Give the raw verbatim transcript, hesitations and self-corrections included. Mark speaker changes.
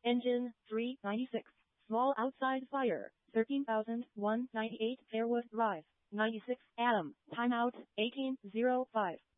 Speaker 1: Engine three ninety-six. Small outside fire. thirteen thousand one hundred ninety-eight Fairwood Drive. ninety-six. Adam. Timeout eighteen oh five.